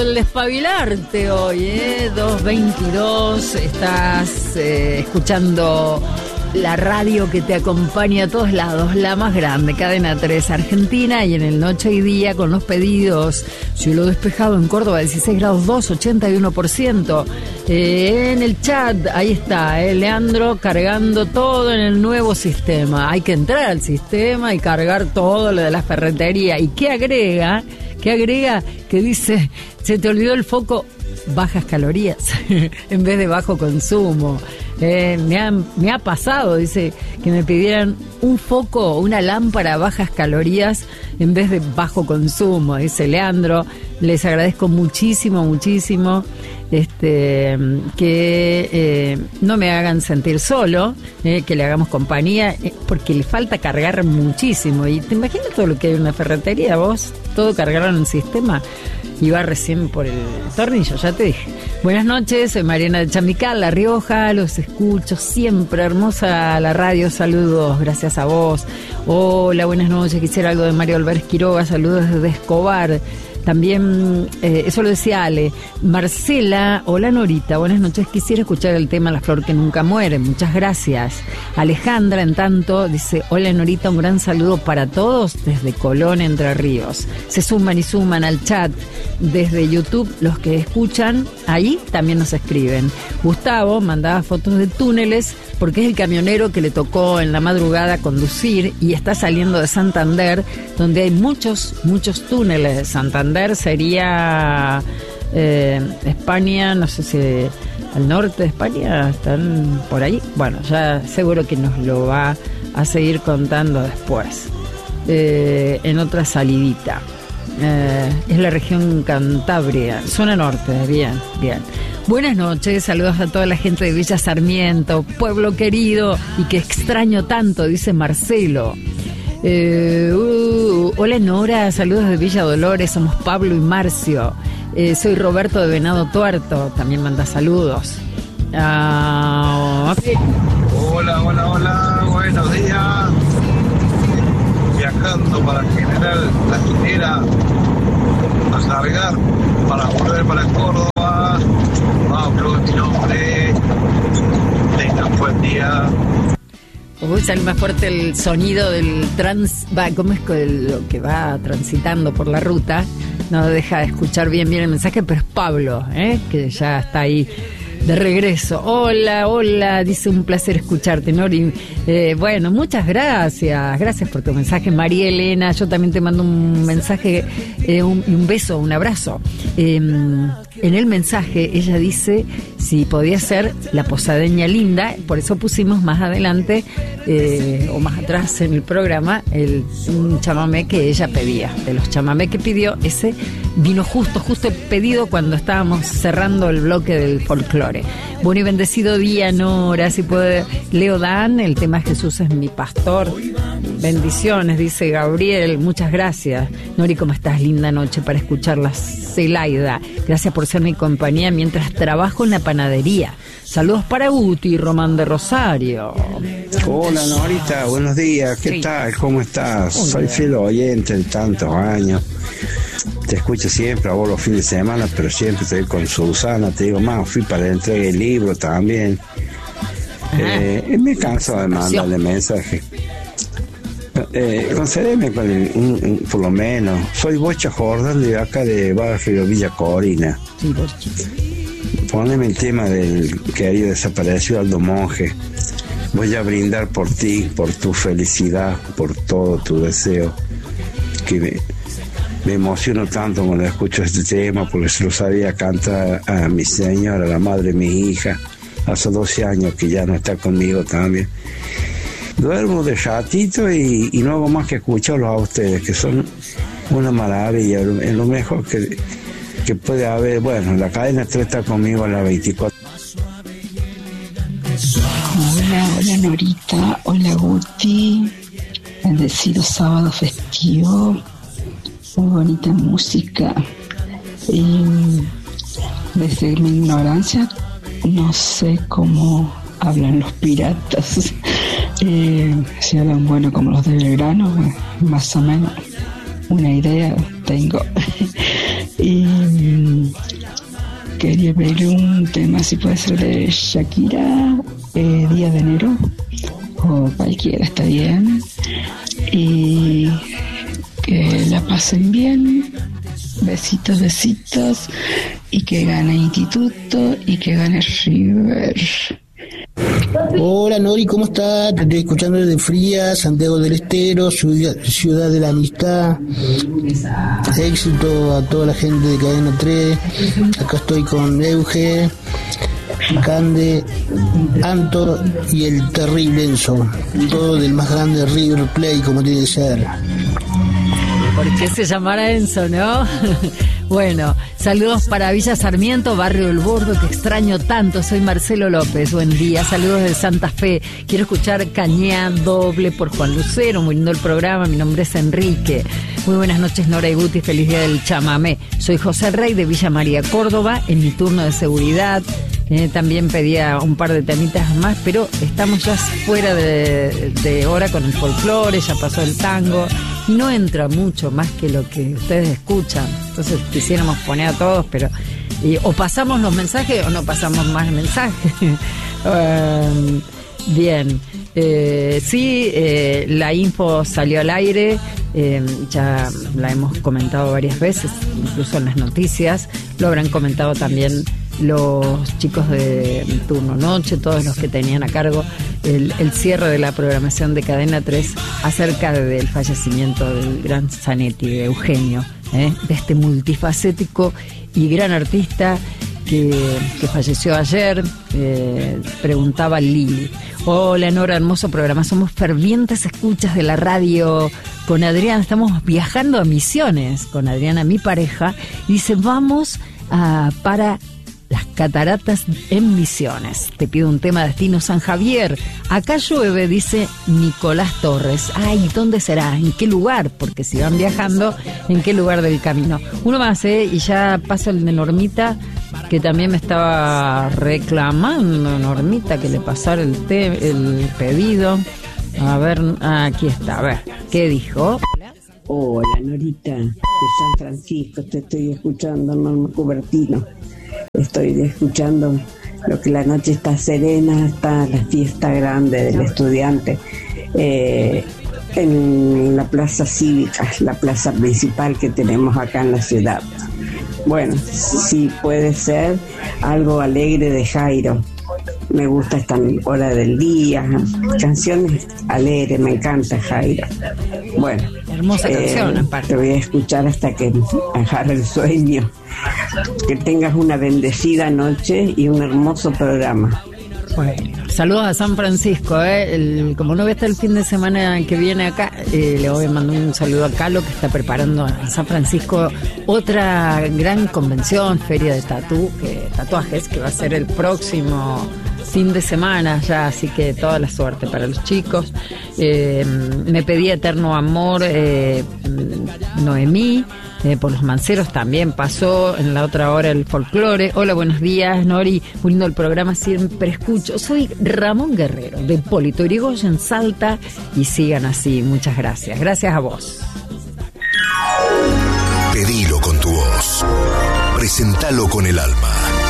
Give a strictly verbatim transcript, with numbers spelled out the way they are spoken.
del despabilarte hoy, ¿eh? dos veintidós, estás eh, escuchando la radio que te acompaña a todos lados, la más grande, Cadena tres Argentina, y en el Noche y Día con los pedidos. Cielo despejado en Córdoba, dieciséis grados dos, ochenta y uno por ciento. Eh, en el chat, ahí está, eh, Leandro cargando todo en el nuevo sistema. Hay que entrar al sistema y cargar todo lo de la ferretería. ¿Y qué agrega? ¿Qué agrega? Que dice, se te olvidó el foco, bajas calorías en vez de bajo consumo. Eh, me, ha, me ha pasado, dice, que me pidieran un foco, una lámpara a bajas calorías en vez de bajo consumo, dice Leandro. Les agradezco muchísimo, muchísimo este que eh, no me hagan sentir solo, eh, que le hagamos compañía, eh, porque le falta cargar muchísimo. Y te imaginas todo lo que hay en una ferretería, vos, todo cargado en un sistema. Iba recién por el tornillo, ya te dije. Buenas noches, soy Mariana de Chamical, La Rioja, los escucho siempre, hermosa la radio, saludos, gracias a vos. Hola, buenas noches, quisiera algo de Mario Álvarez Quiroga, saludos desde Escobar. También, eh, eso lo decía Ale. Marcela, hola Norita, buenas noches, quisiera escuchar el tema La Flor que Nunca Muere, muchas gracias. Alejandra, en tanto, dice, hola Norita, un gran saludo para todos desde Colón, Entre Ríos. Se suman y suman al chat desde YouTube, los que escuchan, ahí también nos escriben. Gustavo mandaba fotos de túneles, porque es el camionero que le tocó en la madrugada conducir y está saliendo de Santander, donde hay muchos, muchos túneles de Santander. Sería eh, España, no sé si al norte de España, están por ahí. Bueno, ya seguro que nos lo va a seguir contando después, eh, en otra salidita. Eh, es la región Cantabria, zona norte, bien, bien. Buenas noches, saludos a toda la gente de Villa Sarmiento, pueblo querido y que extraño tanto, dice Marcelo. Eh, uh, hola Nora, saludos de Villa Dolores, somos Pablo y Marcio. Eh, soy Roberto de Venado Tuerto, también manda saludos. Uh, okay. Hola, hola, hola, buenos días. Viajando para General La Quinera a cargar para volver para Córdoba. Pablo es mi nombre. Tengan buen día. Uy, sale más fuerte el sonido del trans, va, ¿cómo es lo que va transitando por la ruta? No deja de escuchar bien bien el mensaje, pero es Pablo, ¿eh? Que ya está ahí de regreso. Hola, hola, dice, un placer escucharte, Nori. Eh, bueno, muchas gracias, gracias por tu mensaje, María Elena. Yo también te mando un mensaje, eh, un, un beso, un abrazo. Eh, en el mensaje ella dice si podía ser la posadeña linda, por eso pusimos más adelante eh, o más atrás en el programa el, un chamamé que ella pedía. De los chamamé que pidió, ese vino justo, justo el pedido cuando estábamos cerrando el bloque del folclore. Bueno y bendecido día, Nora, si puede. Leo Dan, el tema Jesús es mi pastor. Bendiciones, dice Gabriel, muchas gracias. Nori, ¿cómo estás? Linda noche para escucharla. Celaida, gracias por ser mi compañía mientras trabajo en la panadería. Saludos para Guti, Román de Rosario. Hola Norita, buenos días, ¿qué sí. tal? ¿Cómo estás? Hola. Soy fiel oyente de tantos años. Te escucho siempre, a vos los fines de semana, pero siempre estoy con Susana, te digo más, fui para la entrega del libro también. Eh, me canso de mandarle mensajes. Eh, concédeme con el, un, un, por lo menos. Soy Bocha Jordan de acá de Barrio Villa Corina. Sí, poneme el tema del querido desaparecido Aldo Monge. Voy a brindar por ti, por tu felicidad, por todo tu deseo. Que me, me emociono tanto cuando escucho este tema, porque se lo sabía cantar a mi señora, la madre de mi hija, hace doce años que ya no está conmigo también. Duermo de ratito y, y no hago más que escucharlos a ustedes, que son una maravilla, es lo mejor que, que puede haber. Bueno, la cadena tres está conmigo a las veinticuatro. Hola, hola Norita, hola Guti, bendecido sábado festivo, muy bonita música. Y desde mi ignorancia no sé cómo hablan los piratas. Eh, si hablan bueno como los de Belgrano, más o menos una idea tengo. Y quería pedirle un tema, si puede ser de Shakira, eh, Día de Enero, o cualquiera está bien. Y que la pasen bien. Besitos, besitos. Y que gane Instituto y que gane River. Hola Nori, ¿cómo estás? Te estoy escuchando desde Frías, Santiago del Estero, ciudad, ciudad de la amistad. Éxito a toda la gente de Cadena tres. Acá estoy con Euge, Cande, Antor y el terrible Enzo. Todo del más grande River Plate, como tiene que ser. ¿Por qué se llamará Enzo, no? Bueno, saludos para Villa Sarmiento, Barrio El Bordo, que extraño tanto. Soy Marcelo López, buen día. Saludos de Santa Fe. Quiero escuchar Cañá Doble por Juan Lucero. Muy lindo el programa. Mi nombre es Enrique. Muy buenas noches, Nora y Guti. Feliz día del chamamé. Soy José Rey de Villa María, Córdoba. En mi turno de seguridad. Eh, también pedía un par de temitas más, pero estamos ya fuera de, de hora con el folclore, ya pasó el tango, no entra mucho más que lo que ustedes escuchan, entonces quisiéramos poner a todos, pero y, o pasamos los mensajes o no pasamos más mensajes. um, bien, eh, sí, eh, la info salió al aire, eh, ya la hemos comentado varias veces, incluso en las noticias, lo habrán comentado también los chicos de turno noche, todos los que tenían a cargo el, el cierre de la programación de Cadena tres acerca del fallecimiento del gran Zanetti, de Eugenio, ¿eh? de este multifacético y gran artista que, que falleció ayer. Eh, preguntaba Lili: hola Nora, hermoso programa, somos fervientes escuchas de la radio con Adrián, estamos viajando a Misiones con Adriana, mi pareja, y dice vamos a, para las cataratas en Misiones. Te pido un tema Destino San Javier. Acá llueve, dice Nicolás Torres. Ay, ¿dónde será? ¿En qué lugar? Porque si van viajando, ¿en qué lugar del camino? Uno más, ¿eh? Y ya paso el de Normita, que también me estaba reclamando, Normita, que le pasara el, te- el pedido. A ver, aquí está. A ver, ¿qué dijo? Hola, Norita, de San Francisco, te estoy escuchando, Norma Cubertino. Estoy escuchando lo que la noche está serena, está la fiesta grande del estudiante eh, en la plaza cívica, la plaza principal que tenemos acá en la ciudad. Bueno, si puede ser algo alegre de Jairo. Me gusta esta hora del día, canciones alegres, me encanta Jairo. Bueno, hermosa canción, eh, aparte. Te voy a escuchar hasta que agarre el sueño. Que tengas una bendecida noche y un hermoso programa. Bueno, saludos a San Francisco, ¿eh? El, como no voy a estar el fin de semana que viene acá, eh, le voy a mandar un saludo a Calo, que está preparando en San Francisco otra gran convención, feria de tatu, que, tatuajes, que va a ser el próximo fin de semana ya, así que toda la suerte para los chicos. Eh, me pedí Eterno Amor, eh, Noemí. Eh, por los Manceros también pasó en la otra hora el folclore. Hola, buenos días, Nori, muy lindo el programa, siempre escucho. Soy Ramón Guerrero, de Hipólito Yrigoyen, Salta, y sigan así, muchas gracias. Gracias a vos. Pedilo con tu voz, presentalo con el alma.